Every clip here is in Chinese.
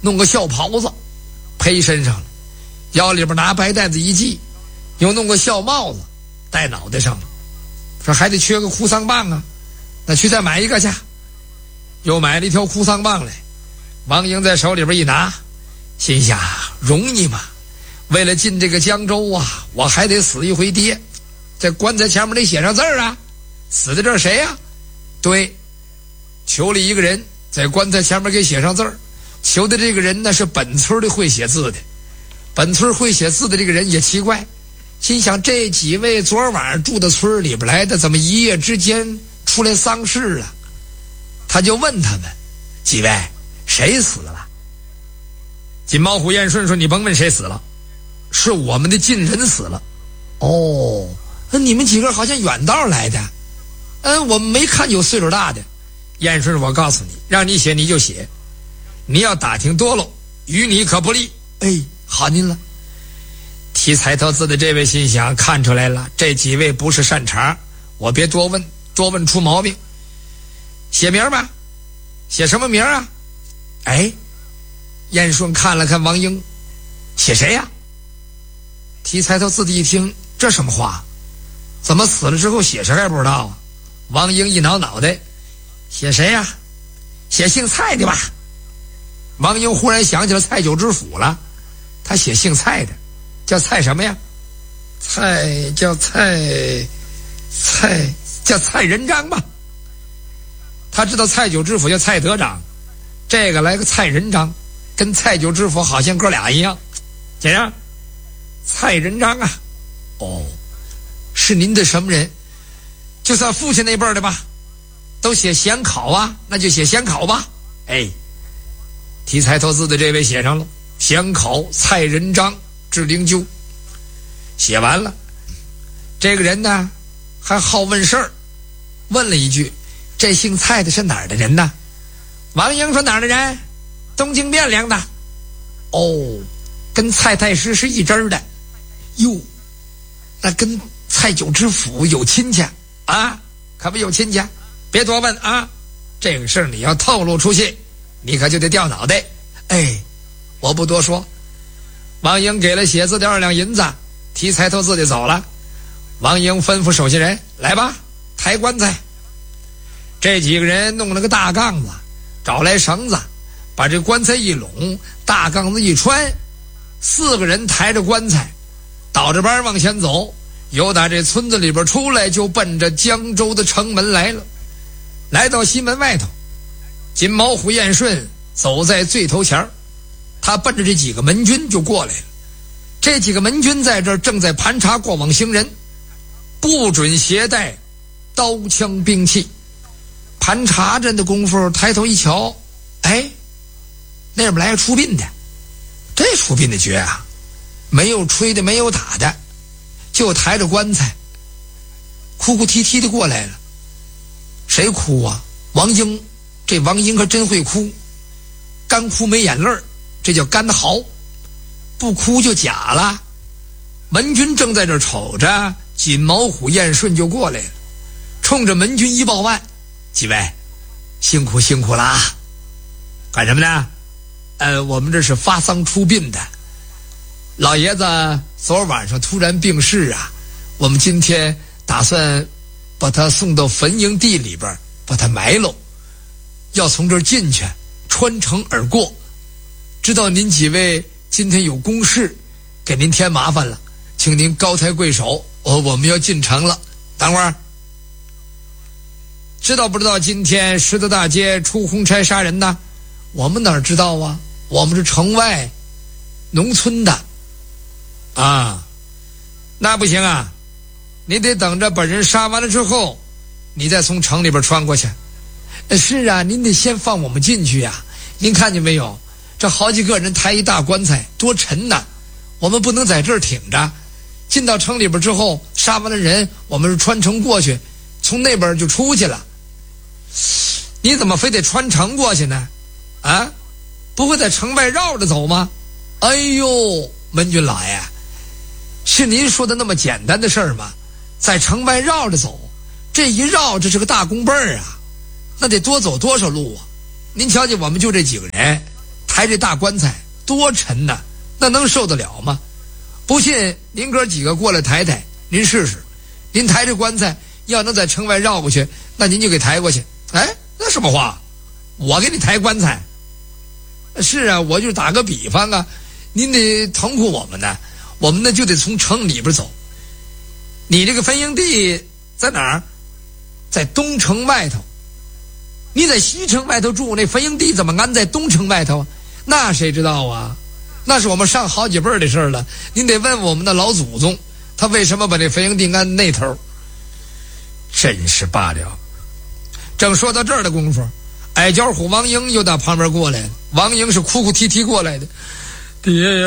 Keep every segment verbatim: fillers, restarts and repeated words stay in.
弄个孝袍子披身上了，腰里边拿白带子一系，又弄个孝帽子戴脑袋上了。说还得缺个哭丧棒啊，那去再买一个去。又买了一条哭丧棒来，王英在手里边一拿，心想容易吗？为了进这个江州啊，我还得死一回爹，在棺材前面得写上字儿啊。死的这是谁呀、啊？对，求了一个人在棺材前面给写上字儿。求的这个人呢是本村的会写字的，本村会写字的这个人也奇怪，心想这几位昨晚上住到村里边来的，怎么一夜之间出来丧事了？他就问他们几位谁死了？金毛虎燕顺说你甭问谁死了，是我们的近人死了。哦，那你们几个好像远道来的，嗯，我们没看有岁数大的。燕顺我告诉你，让你写你就写，你要打听多了与你可不利。哎，好您了。提彩头字的这位心想，看出来了这几位不是善茬，我别多问，多问出毛病。写名吧，写什么名啊？哎，燕顺看了看王英，写谁呀、啊？提彩头字的一听，这什么话？怎么死了之后写谁还不知道啊？王英一挠脑袋，写谁呀、啊？写姓蔡的吧。王英忽然想起了蔡九知府了，他写姓蔡的，叫蔡什么呀？蔡叫蔡蔡叫蔡仁章吧。他知道蔡九知府叫蔡德章，这个来个蔡仁章，跟蔡九知府好像哥俩一样。怎样？蔡仁章啊？哦，是您的什么人？就算父亲那辈儿的吧，都写显考啊，那就写显考吧。哎，提彩头字的这位写上了显考蔡仁章至灵柩，写完了。这个人呢还好问事儿，问了一句，这姓蔡的是哪儿的人呢？王英说哪儿的人？东京汴梁的。哦，跟蔡太师是一支的。哟，那跟蔡九知府有亲戚啊？可不有亲戚，别多问啊。这个事儿你要透露出去，你可就得掉脑袋。哎，我不多说。王英给了写字的二两银子，提彩头字就走了。王英吩咐手下人来吧，抬棺材。这几个人弄了个大杠子，找来绳子，把这棺材一拢，大杠子一穿，四个人抬着棺材倒着班往前走，由打这村子里边出来，就奔着江州的城门来了。来到西门外头，金毛虎燕顺走在最头前，他奔着这几个门军就过来了。这几个门军在这儿正在盘查过往行人，不准携带刀枪兵器。盘查着的功夫，抬头一瞧，哎，那边来个出殡的。这出殡的绝啊，没有吹的，没有打的，就抬着棺材哭哭啼啼的过来了。谁哭啊？王英。这王英可真会哭，干哭没眼泪儿，这叫干嚎，不哭就假了。门军正在这瞅着，锦毛虎燕顺就过来了，冲着门军一报万，几位辛苦辛苦啦。干什么呢？呃，我们这是发丧出殡的，老爷子昨晚上突然病逝啊，我们今天打算把他送到坟营地里边把他埋喽，要从这儿进去穿城而过。知道您几位今天有公事，给您添麻烦了，请您高抬贵手，哦，我们要进城了。等会儿，知道不知道今天十字大街出红差杀人呢？我们哪知道啊？我们是城外农村的啊。那不行啊，你得等着把人杀完了之后，你再从城里边穿过去。是啊，您得先放我们进去呀、啊。您看见没有，这好几个人抬一大棺材多沉呐，我们不能在这儿挺着，进到城里边之后杀完了人，我们是穿城过去，从那边就出去了。你怎么非得穿城过去呢？啊，不会在城外绕着走吗？哎呦，门军老爷，是您说的那么简单的事儿吗？在城外绕着走，这一绕这是个大弓背儿啊，那得多走多少路啊。您瞧见我们就这几个人，抬抬这大棺材多沉呐，那能受得了吗？不信您哥几个过来抬抬，您试试。您抬这棺材要能在城外绕过去，那您就给抬过去。哎，那什么话？我给你抬棺材？是啊，我就打个比方啊，您得疼苦我们呢，我们呢就得从城里边走。你这个坟营地在哪儿？在东城外头。你在西城外头住，那坟营地怎么安在东城外头啊？那谁知道啊？那是我们上好几辈的事儿了。您得问我们的老祖宗，他为什么把这坟营地安那头？真是罢了。正说到这儿的功夫，矮脚虎王英又到旁边过来了。王英是哭哭啼啼过来的，爹呀，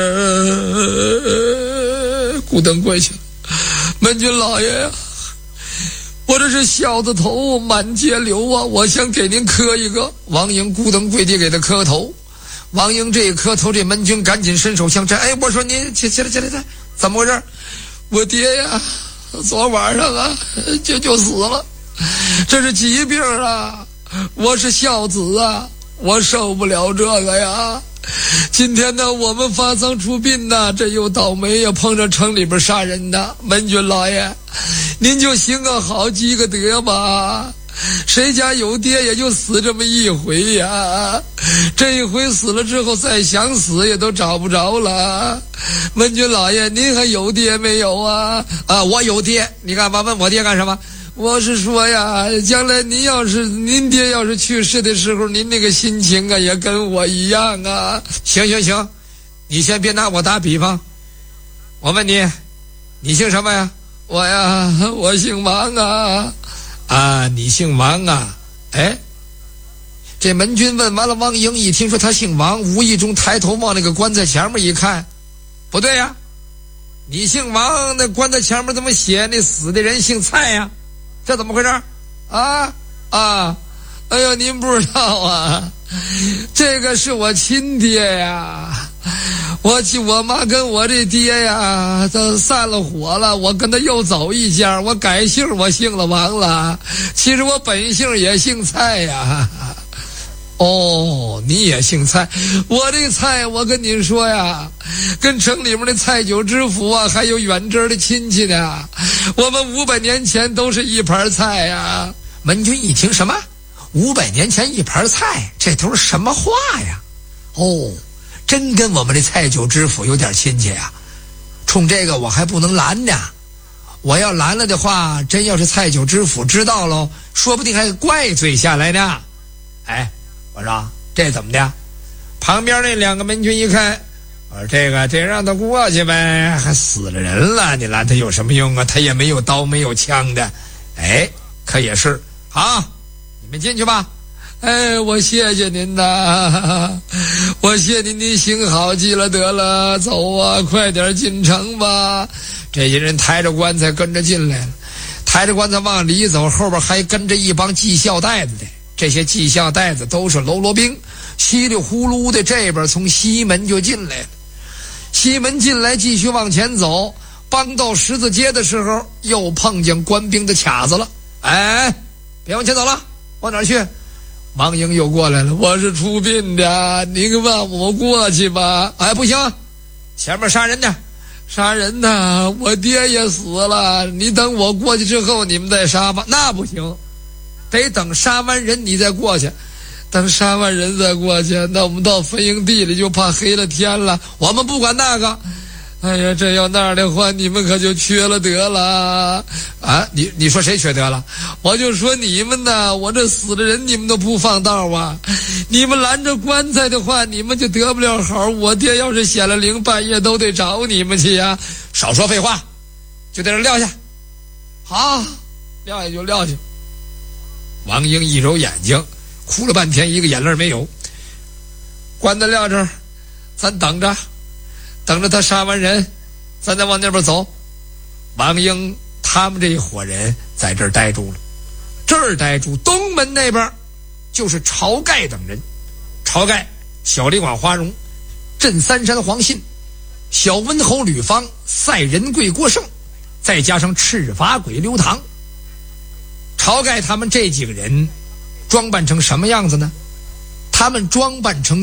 咕噔跪下了，门军老爷呀，我这是小子头满街流啊，我想给您磕一个。王英咕噔跪地给他磕头。王英这一磕头，这门军赶紧伸手相搀。哎，我说您起起来起来起来，怎么回事？我爹呀，昨晚上啊就就死了，这是疾病啊，我是孝子啊，我受不了这个呀。今天呢，我们发丧出殡呢，这又倒霉呀，碰着城里边杀人的。门军老爷，您就行个好积个德吧。谁家有爹也就死这么一回呀，这一回死了之后再想死也都找不着了。门军老爷，您还有爹没有啊？啊，我有爹。你干嘛问我爹干什么？我是说呀，将来您要是您爹要是去世的时候，您那个心情啊也跟我一样啊。行行行，你先别拿我打比方。我问你，你姓什么呀？我呀，我姓王啊。啊，你姓王啊？哎，这门军问完了，王英一听说他姓王，无意中抬头往那个棺材前面一看，不对呀，你姓王，那棺材前面怎么写那死的人姓蔡呀？这怎么回事？啊啊！哎呦，您不知道啊，这个是我亲爹呀。我我妈跟我这爹呀都散了伙了，我跟他又走一家，我改姓，我姓了王了。其实我本姓也姓蔡呀。哦，你也姓蔡？我这蔡，我跟您说呀，跟城里面的蔡九知府啊，还有远支的亲戚呢，我们五百年前都是一盘菜呀。门军一听，什么五百年前一盘菜，这都是什么话呀？哦，真跟我们这蔡九知府有点亲戚啊。冲这个我还不能拦呢，我要拦了的话，真要是蔡九知府知道喽，说不定还怪罪下来呢。哎，我说这怎么的？旁边那两个门军一看，我说这个这让他过去呗，还死了人了，你拦他有什么用啊？他也没有刀没有枪的。哎，可也是。好，你们进去吧。哎，我谢谢您呐，我谢您，您行好极了，得了，走啊，快点进城吧。这些人抬着棺材跟着进来了，抬着棺材往里走，后边还跟着一帮系孝带子的。这些系孝带子都是喽啰兵，稀里呼噜的这边从西门就进来了。西门进来继续往前走，帮到十字街的时候，又碰见官兵的卡子了。哎，别往前走了，往哪儿去？王英又过来了，我是出殡的，你给让我过去吧。哎，不行，前面杀人呢，杀人呢，我爹也死了，你等我过去之后你们再杀吧。那不行，得等杀完人你再过去，等杀完人再过去，那我们到坟营地里就怕黑了天了。我们不管那个，哎呀，这要那样的话，你们可就缺了德了啊！你你说谁缺德了？我就说你们呢，我这死的人你们都不放道啊！你们拦着棺材的话，你们就得不了好。我爹要是显了灵，半夜都得找你们去呀！少说废话，就在这撂下。好，撂下就撂下。王英一揉眼睛，哭了半天，一个眼泪没有。棺材撂这儿，咱等着。等着他杀完人，咱再往那边走。王英他们这一伙人在这儿待住了，这儿待住。东门那边就是晁盖等人，晁盖、小李广花荣、镇三山黄信、小温侯吕方、赛仁贵郭盛，再加上赤发鬼刘唐。晁盖他们这几个人装扮成什么样子呢？他们装扮成东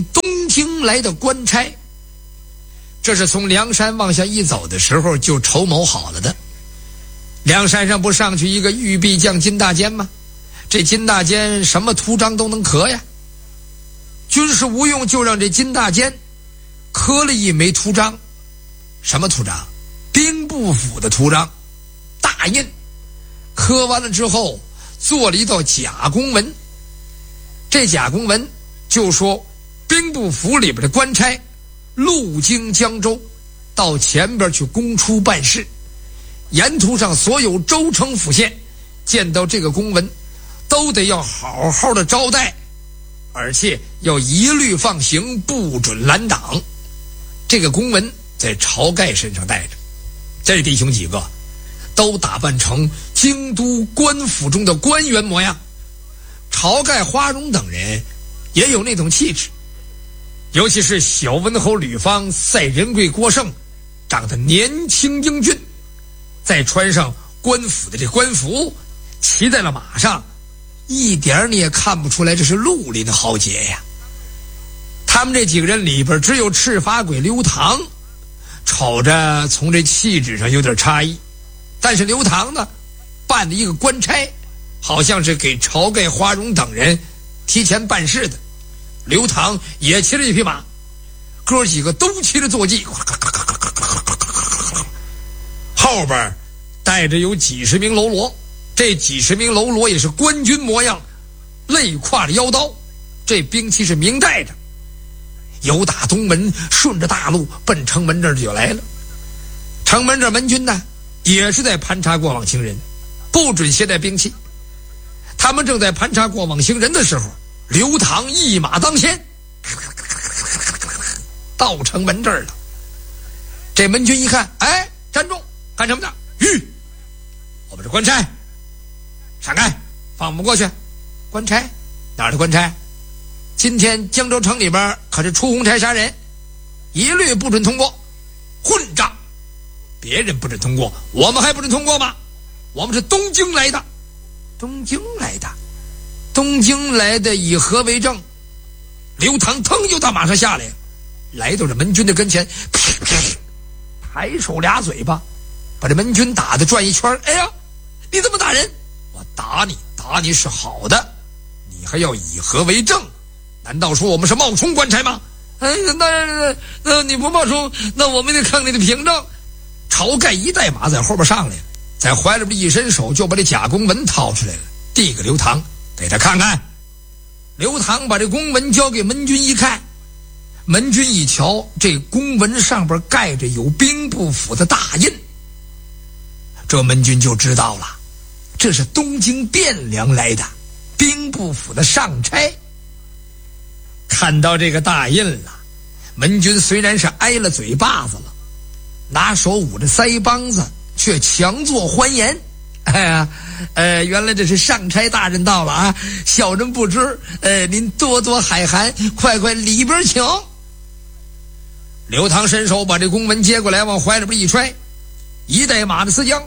京来的官差，这是从梁山往下一走的时候就筹谋好了的。梁山上不上去一个玉臂将金大坚吗？这金大坚什么图章都能刻呀，军事无用，就让这金大坚刻了一枚图章。什么图章？兵部府的图章，大印。刻完了之后做了一道假公文，这假公文就说兵部府里边的官差路经江州，到前边去公出办事，沿途上所有州城府县见到这个公文都得要好好的招待，而且要一律放行，不准拦挡。这个公文在晁盖身上带着，这弟兄几个都打扮成京都官府中的官员模样。晁盖、花荣等人也有那种气质，尤其是小文侯吕方、赛仁贵郭盛，长得年轻英俊，再穿上官府的这官服，骑在了马上，一点你也看不出来这是绿林的豪杰呀。他们这几个人里边，只有赤发鬼刘唐瞅着从这气质上有点差异，但是刘唐呢办的一个官差，好像是给晁盖、花荣等人提前办事的。刘唐也骑着一匹马，哥几个都骑着坐骑，后边带着有几十名喽啰，这几十名喽啰也是官军模样，肋挎着腰刀，这兵器是明带着，由打东门顺着大路奔城门这儿就来了。城门这门军呢也是在盘查过往行人，不准携带兵器。他们正在盘查过往行人的时候，刘唐一马当先到城门这儿了。这门军一看，哎，站住，干什么的？吁，我们是官差，闪开，放我们过去。官差？哪儿的官差？今天江州城里边可是出红差杀人，一律不准通过。混账！别人不准通过，我们还不准通过吗？我们是东京来的。东京来的？东京来的以何为证？刘唐腾就到马上下来，来到这门军的跟前，啪啪抬手俩嘴巴，把这门军打得转一圈。哎呀，你怎么打人？我打你，打你是好的，你还要以何为证？难道说我们是冒充官差吗？哎，那那那你不冒充，那我们得看你的凭证。晁盖一带马在后边上来，在怀里边一伸手就把这假公文掏出来了，递给刘唐，给他看看。刘唐把这公文交给门军一看，门军一瞧，这公文上边盖着有兵部府的大印，这门军就知道了，这是东京汴梁来的兵部府的上差。看到这个大印了，门军虽然是挨了嘴巴子了，拿手捂着腮帮子，却强作欢颜。哎呀，呃，原来这是上差大人到了啊！小人不知，呃，您多多海涵，快快里边请。刘唐伸手把这公文接过来，往怀里边一揣，一带马的丝缰，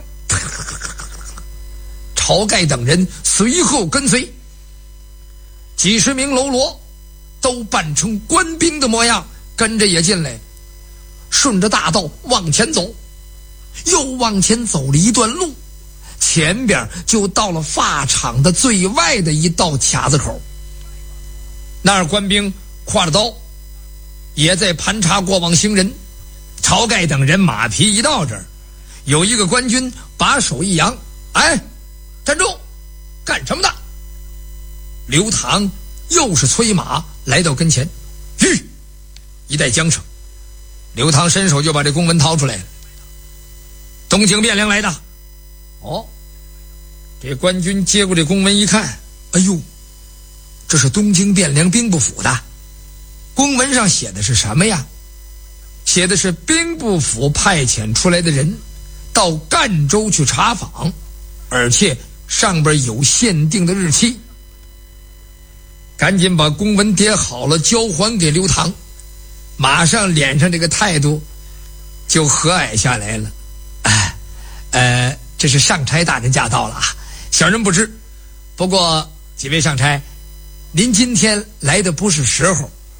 晁盖等人随后跟随，几十名喽啰都扮成官兵的模样，跟着也进来，顺着大道往前走，又往前走了一段路，前边就到了发场的最外的一道卡子口。那儿官兵挎着刀，也在盘查过往行人。晁盖等人马匹一到这儿，有一个官军把手一扬，哎，站住，干什么的？刘唐又是催马来到跟前，吁，一带缰绳。刘唐伸手就把这公文掏出来了，东京汴梁来的。哦，这官军接过这公文一看，哎呦，这是东京汴梁兵部府的。公文上写的是什么呀？写的是兵部府派遣出来的人到赣州去查访，而且上边有限定的日期。赶紧把公文叠好了，交还给刘唐，马上脸上这个态度就和蔼下来了。哎，呃，这是上差大人驾到了啊，小人不知。不过几位上差，您今天来的不是时候，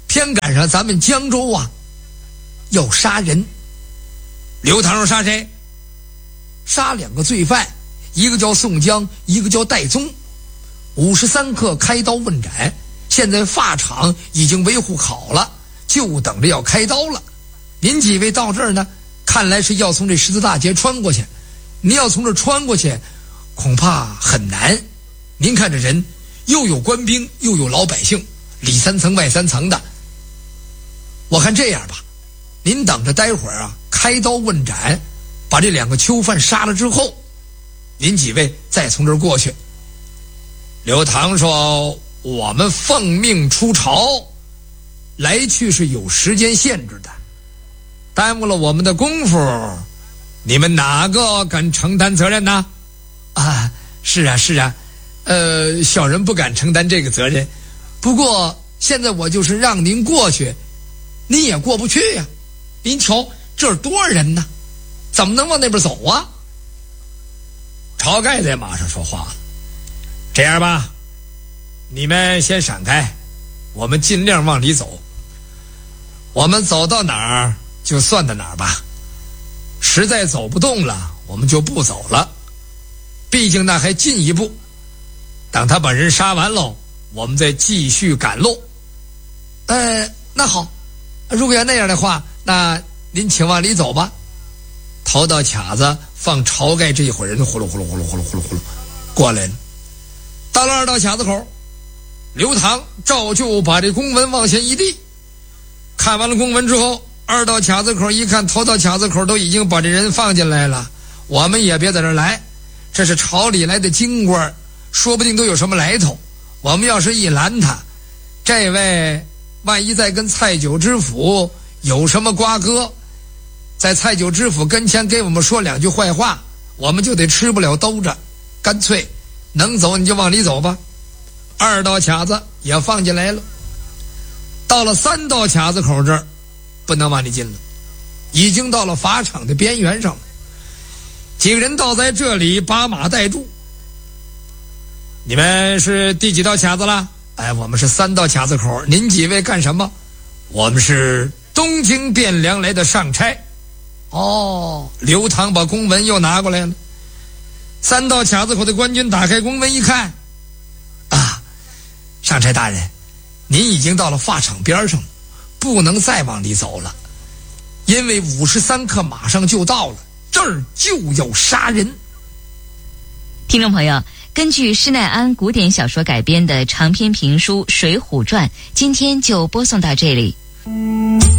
偏赶上咱们江州啊要杀人。刘唐要杀谁？杀两个罪犯，一个叫宋江，一个叫戴宗。五十三刻开刀问斩，现在法场已经维护好了，就等着要开刀了。您几位到这儿呢，看来是要从这十字大街穿过去。您要从这穿过去恐怕很难。您看这人又有官兵又有老百姓，里三层外三层的。我看这样吧，您等着待会儿啊开刀问斩，把这两个囚犯杀了之后，您几位再从这儿过去。刘唐说，我们奉命出朝，来去是有时间限制的，耽误了我们的功夫，你们哪个敢承担责任呢？啊，是啊是啊，呃，小人不敢承担这个责任。不过现在我就是让您过去，您也过不去呀、啊。您瞧这儿多少人呢，怎么能往那边走啊？晁盖在马上说话了，这样吧，你们先闪开，我们尽量往里走，我们走到哪儿就算到哪儿吧，实在走不动了我们就不走了，毕竟那还近一步，等他把人杀完喽，我们再继续赶路。呃，那好，如果要那样的话，那您请往里走吧。头道卡子放晁盖这一伙人呼噜呼噜呼噜呼噜呼噜呼噜过来了。到了二道卡子口，刘唐照旧把这公文往前一递，看完了公文之后，二道卡子口一看，头道卡子口都已经把这人放进来了，我们也别在这儿来，这是朝里来的京官，说不定都有什么来头，我们要是一拦他，这位万一再跟蔡九知府有什么瓜葛，在蔡九知府跟前给我们说两句坏话，我们就得吃不了兜着，干脆能走你就往里走吧。二道卡子也放进来了。到了三道卡子口这儿，不能往里进了，已经到了法场的边缘上了。几个人倒在这里把马带住。你们是第几道卡子了？哎，我们是三道卡子口。您几位干什么？我们是东京汴梁来的上差。哦，刘唐把公文又拿过来了。三道卡子口的官军打开公文一看，啊，上差大人，您已经到了法场边上，不能再往里走了，因为五十三刻马上就到了，这儿就要杀人。 听众朋友，根据施耐庵古典小说改编的长篇评书《水浒传》，今天就播送到这里。